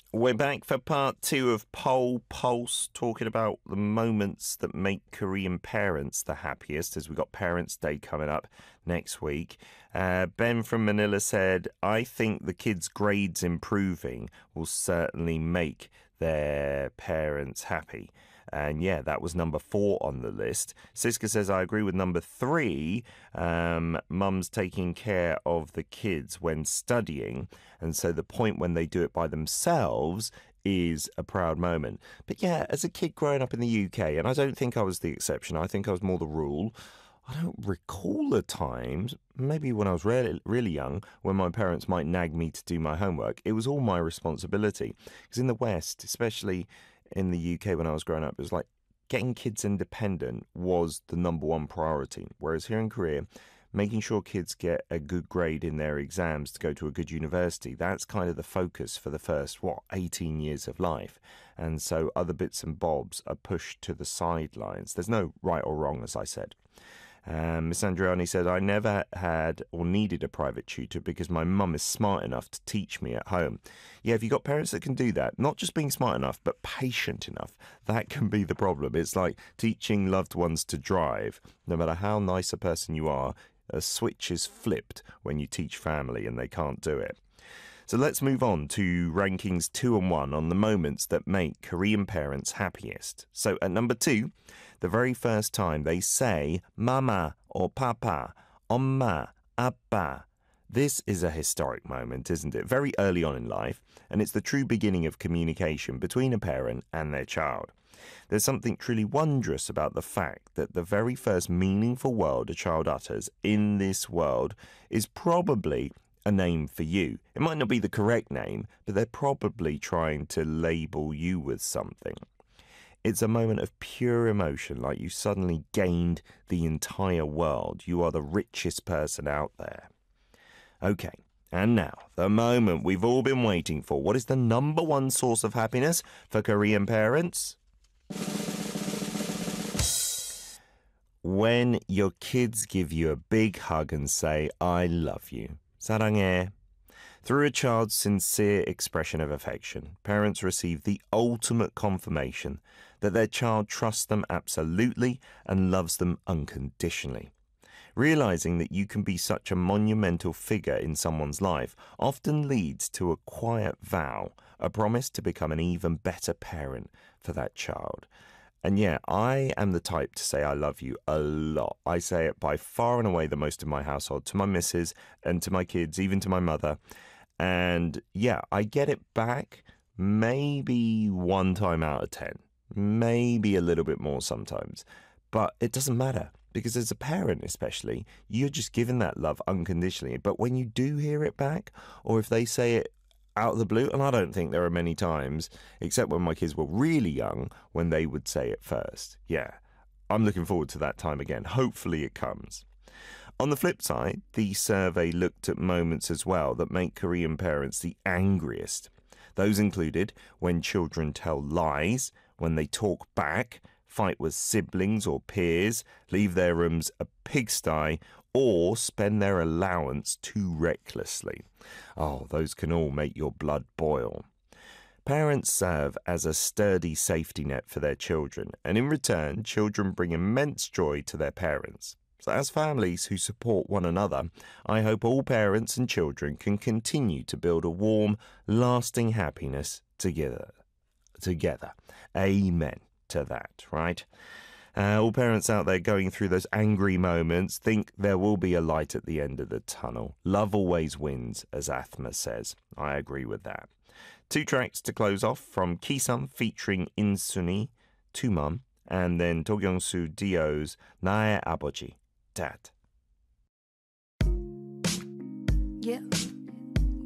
We're back for part two of Pole Pulse, talking about the moments that make Korean parents the happiest, as we've got Parents' Day coming up next week. Ben from Manila said, I think the kids' grades improving will certainly make their parents happy. And yeah, that was number 4 on the list. Siska says, I agree with number 3. Mum's taking care of the kids when studying. And so the point when they do it by themselves is a proud moment. But yeah, as a kid growing up in the UK, and I don't think I was the exception, I think I was more the rule. I don't recall the times, maybe when I was really young, when my parents might nag me to do my homework. It was all my responsibility. Because in the West, especially in the UK when I was growing up, it was like getting kids independent was the number one priority. Whereas here in Korea, making sure kids get a good grade in their exams to go to a good university, that's kind of the focus for the first, 18 years of life. And so other bits and bobs are pushed to the sidelines. There's no right or wrong, as I said. Miss Andriani said, I never had or needed a private tutor because my mum is smart enough to teach me at home. Yeah, if you've got parents that can do that, not just being smart enough, but patient enough, that can be the problem. It's like teaching loved ones to drive. No matter how nice a person you are, a switch is flipped when you teach family and they can't do it. So let's move on to rankings 2 and 1 on the moments that make Korean parents happiest. So at number 2, the very first time they say mama or papa, 엄마, 아빠. This is a historic moment, isn't it? Very early on in life, and it's the true beginning of communication between a parent and their child. There's something truly wondrous about the fact that the very first meaningful word a child utters in this world is probably a name for you. It might not be the correct name, but they're probably trying to label you with something. It's a moment of pure emotion, like you suddenly gained the entire world. You are the richest person out there. Okay, and now, the moment we've all been waiting for. What is the number 1 source of happiness for Korean parents? When your kids give you a big hug and say, I love you. 사랑해. Through a child's sincere expression of affection, parents receive the ultimate confirmation that their child trusts them absolutely and loves them unconditionally. Realizing that you can be such a monumental figure in someone's life often leads to a quiet vow, a promise to become an even better parent for that child. And yeah, I am the type to say I love you a lot. I say it by far and away the most in my household, to my missus and to my kids, even to my mother. And yeah, I get it back maybe 1 time out of 10, maybe a little bit more sometimes. But it doesn't matter, because as a parent especially, you're just giving that love unconditionally. But when you do hear it back, or if they say it out of the blue, and I don't think there are many times, except when my kids were really young, when they would say it first. Yeah, I'm looking forward to that time again. Hopefully it comes. On the flip side, the survey looked at moments as well that make Korean parents the angriest. Those included when children tell lies, when they talk back, fight with siblings or peers, leave their rooms a pigsty, or spend their allowance too recklessly. Oh, those can all make your blood boil. Parents serve as a sturdy safety net for their children, and in return, children bring immense joy to their parents. So as families who support one another, I hope all parents and children can continue to build a warm, lasting happiness together. Amen to that, right? All parents out there going through those angry moments, think there will be a light at the end of the tunnel. Love always wins, as Athma says. I agree with that. 2 tracks to close off from Kisum featuring Insuni, To Mum, and then To Kyung-soo Dio's 나의 아버지, Dad. Yeah.